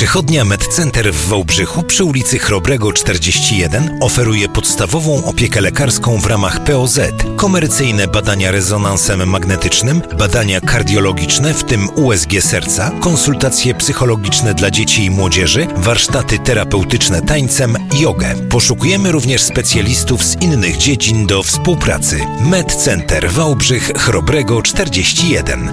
Przychodnia MedCenter w Wałbrzychu przy ulicy Chrobrego 41 oferuje podstawową opiekę lekarską w ramach POZ, komercyjne badania rezonansem magnetycznym, badania kardiologiczne, w tym USG serca, konsultacje psychologiczne dla dzieci i młodzieży, warsztaty terapeutyczne tańcem, jogę. Poszukujemy również specjalistów z innych dziedzin do współpracy. MedCenter Wałbrzych Chrobrego 41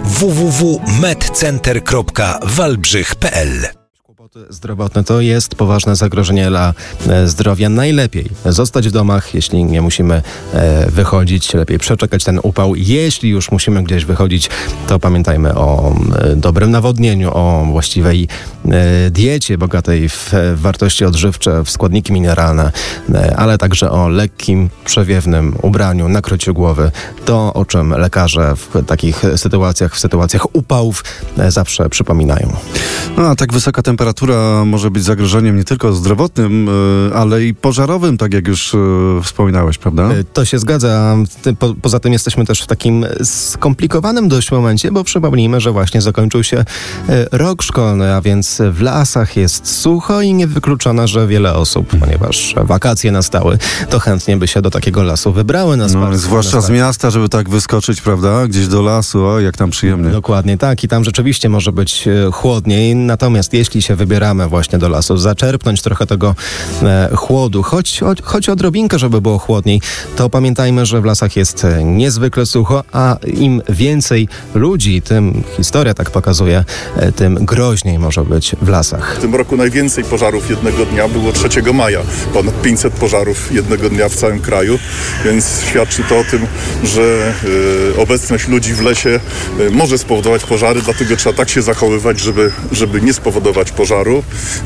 www.medcenter.walbrzych.pl. Zdrowotne to jest poważne zagrożenie dla zdrowia. Najlepiej zostać w domach, jeśli nie musimy wychodzić. Lepiej przeczekać ten upał. Jeśli już musimy gdzieś wychodzić, to pamiętajmy o dobrym nawodnieniu, o właściwej diecie bogatej w wartości odżywcze, w składniki mineralne, ale także o lekkim, przewiewnym ubraniu, nakryciu głowy. To, o czym lekarze w takich sytuacjach, w sytuacjach upałów zawsze przypominają. No, a tak wysoka temperatura może być zagrożeniem nie tylko zdrowotnym, ale i pożarowym, tak jak już wspominałeś, prawda? To się zgadza. Poza tym jesteśmy też w takim skomplikowanym dość momencie, bo przypomnijmy, że właśnie zakończył się rok szkolny, a więc w lasach jest sucho i niewykluczone, że wiele osób, ponieważ wakacje nastały, to chętnie by się do takiego lasu wybrały na spacer. Zwłaszcza z miasta, żeby tak wyskoczyć, prawda? Gdzieś do lasu, o, jak tam przyjemnie. Dokładnie tak i tam rzeczywiście może być chłodniej, natomiast jeśli się wybieramy właśnie do lasu, zaczerpnąć trochę tego chłodu, choć odrobinkę, żeby było chłodniej, to pamiętajmy, że w lasach jest niezwykle sucho, a im więcej ludzi, tym historia tak pokazuje, tym groźniej może być w lasach. W tym roku najwięcej pożarów jednego dnia było 3 maja. Ponad 500 pożarów jednego dnia w całym kraju, więc świadczy to o tym, że obecność ludzi w lesie może spowodować pożary, dlatego trzeba tak się zachowywać, żeby nie spowodować pożaru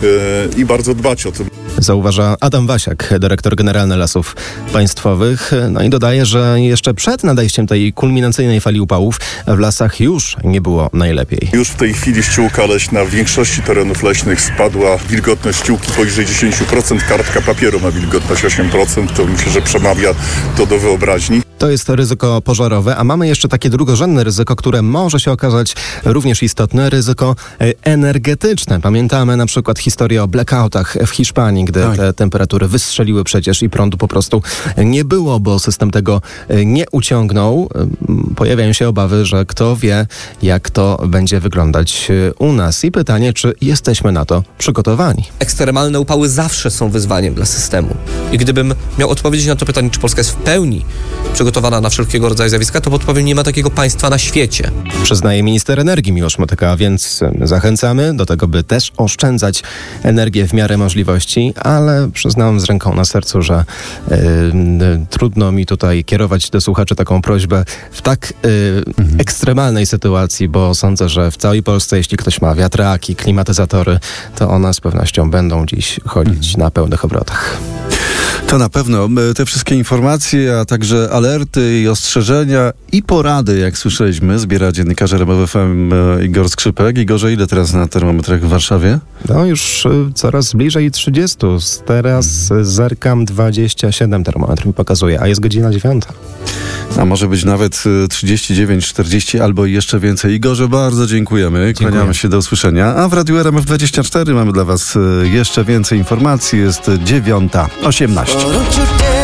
i bardzo dbać o tym. Zauważa Adam Wasiak, dyrektor generalny Lasów Państwowych. No i dodaje, że jeszcze przed nadejściem tej kulminacyjnej fali upałów w lasach już nie było najlepiej. Już w tej chwili ściółka leśna w większości terenów leśnych spadła. Wilgotność ściółki poniżej 10%, kartka papieru ma wilgotność 8%. To myślę, że przemawia to do wyobraźni. To jest ryzyko pożarowe, a mamy jeszcze takie drugorzędne ryzyko, które może się okazać również istotne, ryzyko energetyczne. Pamiętamy na przykład historię o blackoutach w Hiszpanii, gdy te temperatury wystrzeliły przecież i prądu po prostu nie było, bo system tego nie uciągnął. Pojawiają się obawy, że kto wie, jak to będzie wyglądać u nas. I pytanie, czy jesteśmy na to przygotowani? Ekstremalne upały zawsze są wyzwaniem dla systemu. I gdybym miał odpowiedzieć na to pytanie, czy Polska jest w pełni przygotowana na wszelkiego rodzaju zjawiska, to podpowiem, nie ma takiego państwa na świecie. Przyznaje minister energii Miłosz Motyka, więc zachęcamy do tego, by też oszczędzać energię w miarę możliwości, ale przyznam z ręką na sercu, że trudno mi tutaj kierować do słuchaczy taką prośbę w tak ekstremalnej sytuacji, bo sądzę, że w całej Polsce, jeśli ktoś ma wiatraki, klimatyzatory, to one z pewnością będą dziś chodzić na pełnych obrotach. To na pewno. Te wszystkie informacje, a także alerty i ostrzeżenia i porady, jak słyszeliśmy, zbiera dziennikarz RMF FM Igor Skrzypek. Igorze, ile teraz na termometrach w Warszawie? No już coraz bliżej 30. Teraz zerkam 27 termometr mi pokazuje, a jest godzina 9. A może być nawet 39, 40 albo jeszcze więcej. Igorze, bardzo dziękujemy. Kłaniamy się, do usłyszenia. A w Radiu RMF24 mamy dla Was jeszcze więcej informacji. Jest 9:18.